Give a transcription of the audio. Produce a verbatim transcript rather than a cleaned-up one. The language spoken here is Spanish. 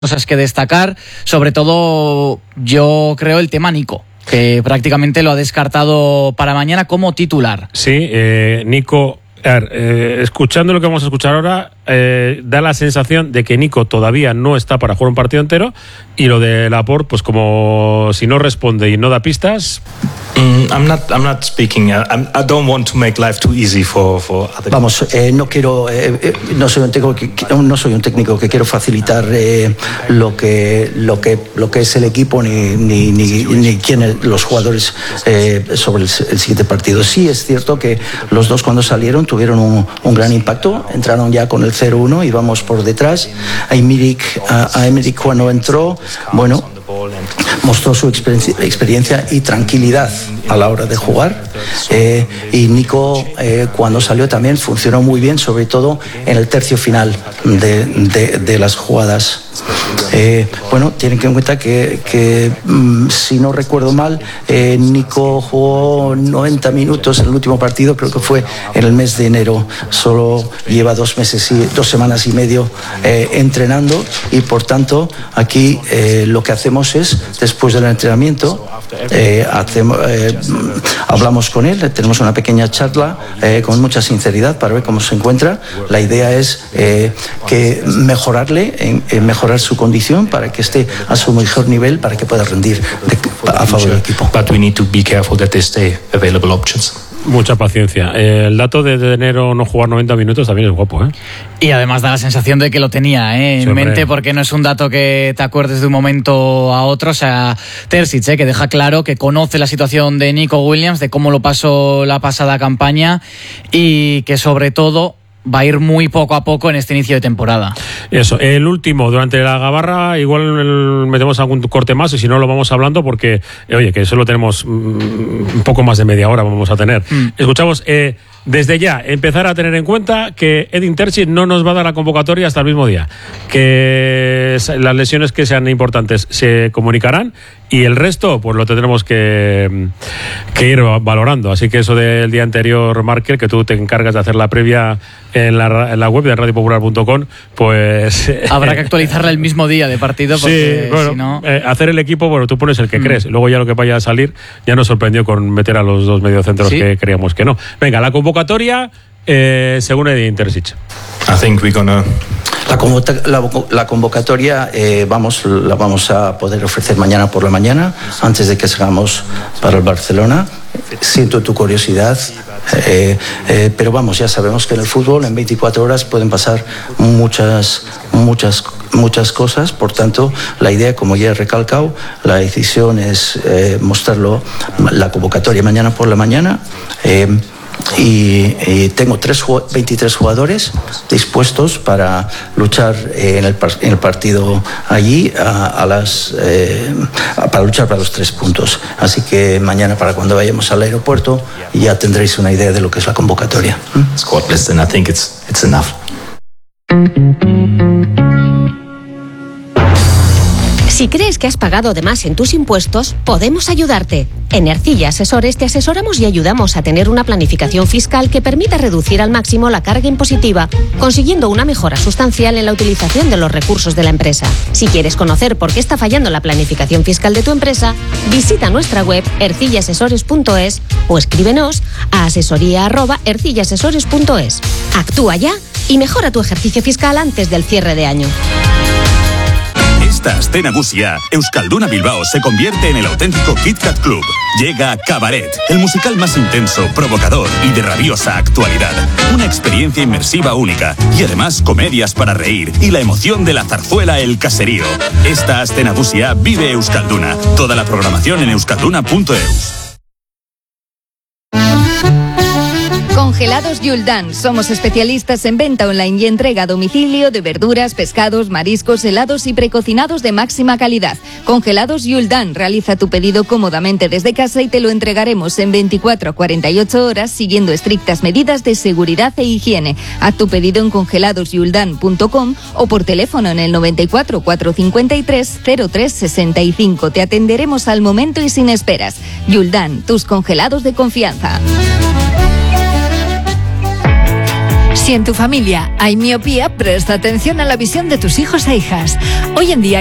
cosas que destacar, sobre todo yo creo el tema Nico, que prácticamente lo ha descartado para mañana como titular. Sí, eh, Nico, a ver, eh, escuchando lo que vamos a escuchar ahora, eh, da la sensación de que Nico todavía no está para jugar un partido entero, y lo de Laporte, pues como si no responde y no da pistas. Mm, I'm not, I'm not speaking. Uh, I'm, I don't want to make life too easy for, for other. Vamos, eh, no quiero, eh, eh, no soy un técnico que no soy un técnico que quiero facilitar eh, lo que lo que lo que es el equipo ni ni ni, ni quién los jugadores eh, sobre el, el siguiente partido. Sí es cierto que los dos cuando salieron tuvieron un, un gran impacto. Entraron ya con el cero uno y vamos por detrás. A Emerick, a, a Emerick cuando entró, bueno, mostró su experiencia, experiencia y tranquilidad a la hora de jugar, eh, y Nico eh, cuando salió también funcionó muy bien, sobre todo en el tercio final de, de, de las jugadas. Eh, bueno, tienen que en cuenta que, que mm, si no recuerdo mal, eh, Nico jugó noventa minutos en el último partido, creo que fue en el mes de enero. Solo lleva dos meses y dos semanas y medio eh, entrenando, y por tanto aquí eh, lo que hacemos es, después del entrenamiento, eh, hacemos, eh, hablamos con él, tenemos una pequeña charla eh, con mucha sinceridad para ver cómo se encuentra. La idea es eh, que mejorarle, en, en mejorar su condición para que esté a su mejor nivel, para que pueda rendir de, a favor del equipo. But we need to be careful that they stay available options. Mucha paciencia. El dato de, de enero no jugar noventa minutos también es guapo, ¿eh? Y además da la sensación de que lo tenía ¿eh? en sí, mente, porque no es un dato que te acuerdes de un momento a otro. O sea, Terzic, ¿eh? que deja claro que conoce la situación de Nico Williams, de cómo lo pasó la pasada campaña, y que sobre todo va a ir muy poco a poco en este inicio de temporada. Eso, el último, durante la gabarra, igual metemos algún corte más, y si no lo vamos hablando, porque, eh, oye, que solo tenemos mm, un poco más de media hora vamos a tener. Mm. Escuchamos, eh, desde ya, empezar a tener en cuenta que Edin Terzic no nos va a dar la convocatoria hasta el mismo día, que las lesiones que sean importantes se comunicarán, y el resto pues lo tendremos que, que ir valorando. Así que eso del día anterior, Markel, que tú te encargas de hacer la previa en la, en la web de radio popular punto com, pues habrá que actualizarla el mismo día de partido, porque sí, bueno, si no... eh, hacer el equipo, bueno, tú pones el que mm. crees, luego ya lo que vaya a salir. Ya nos sorprendió con meter a los dos mediocentros, ¿sí?, que creíamos que no. Venga, la convocatoria eh, según Edin Terzic. I think we're gonna... La, convoca- la, la convocatoria eh, vamos, la vamos a poder ofrecer mañana por la mañana, antes de que salgamos para el Barcelona. Siento tu curiosidad, eh, eh, pero vamos, ya sabemos que en el fútbol en veinticuatro horas pueden pasar muchas, muchas, muchas cosas. Por tanto, la idea, como ya he recalcado, la decisión es eh, mostrarlo, la convocatoria mañana por la mañana. Eh, Y, y tengo tres, veintitrés jugadores dispuestos para luchar en el, en el partido allí a, a las, eh, para luchar para los tres puntos. Así que mañana, para cuando vayamos al aeropuerto, ya tendréis una idea de lo que es la convocatoria. Squad list, and I think it's it's enough. Si crees que has pagado de más en tus impuestos, podemos ayudarte. En Ercilla Asesores te asesoramos y ayudamos a tener una planificación fiscal que permita reducir al máximo la carga impositiva, consiguiendo una mejora sustancial en la utilización de los recursos de la empresa. Si quieres conocer por qué está fallando la planificación fiscal de tu empresa, visita nuestra web ercilla asesores punto es o escríbenos a asesoría arroba ercilla asesores punto es. Actúa ya y mejora tu ejercicio fiscal antes del cierre de año. Esta Aste Nagusia, Euskalduna Bilbao se convierte en el auténtico Kit Kat Club. Llega Cabaret, el musical más intenso, provocador y de rabiosa actualidad. Una experiencia inmersiva única y además comedias para reír y la emoción de la zarzuela El Caserío. Esta Aste Nagusia vive Euskalduna. Toda la programación en euskalduna punto eus. Congelados Yuldan. Somos especialistas en venta online y entrega a domicilio de verduras, pescados, mariscos, helados y precocinados de máxima calidad. Congelados Yuldan. Realiza tu pedido cómodamente desde casa y te lo entregaremos en veinticuatro a cuarenta y ocho horas siguiendo estrictas medidas de seguridad e higiene. Haz tu pedido en congelados yuldan punto com o por teléfono en el noventa y cuatro, cuatrocientos cincuenta y tres, cero tres sesenta y cinco. Te atenderemos al momento y sin esperas. Yuldan, tus congelados de confianza. Si en tu familia hay miopía, presta atención a la visión de tus hijos e hijas. Hoy en día